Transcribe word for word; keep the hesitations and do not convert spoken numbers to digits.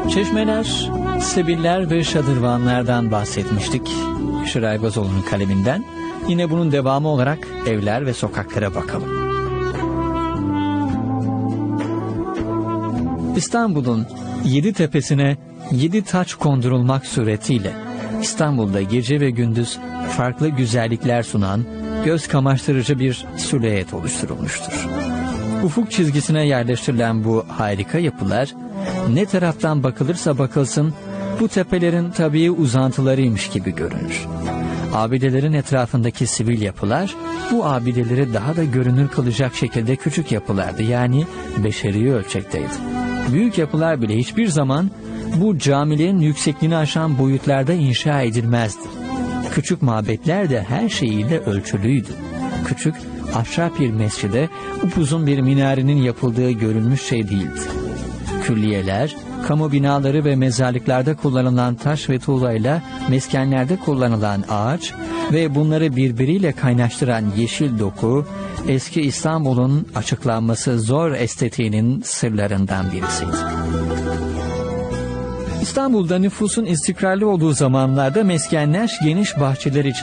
Çeşmeler, sebiller ve şadırvanlardan bahsetmiştik Şıray Bozoğlu'nun kaleminden. Yine bunun devamı olarak evler ve sokaklara bakalım. İstanbul'un yedi tepesine yedi taç kondurulmak suretiyle İstanbul'da gece ve gündüz farklı güzellikler sunan göz kamaştırıcı bir silüet oluşturulmuştur. Ufuk çizgisine yerleştirilen bu harika yapılar ne taraftan bakılırsa bakılsın bu tepelerin tabii uzantılarıymış gibi görünür. Abidelerin etrafındaki sivil yapılar bu abideleri daha da görünür kılacak şekilde küçük yapılardı, yani beşeri ölçekteydi. Büyük yapılar bile hiçbir zaman bu camilerin yüksekliğini aşan boyutlarda inşa edilmezdi. Küçük mabetler de her şeyiyle ölçülüydü. Küçük ahşap bir mescide upuzun bir minarenin yapıldığı görülmüş şey değildi. Külliyeler, kamu binaları ve mezarlıklarda kullanılan taş ve tuğlayla meskenlerde kullanılan ağaç ve bunları birbiriyle kaynaştıran yeşil doku, eski İstanbul'un açıklanması zor estetiğinin sırlarından birisiydi. İstanbul'da nüfusun istikrarlı olduğu zamanlarda meskenler geniş bahçeler için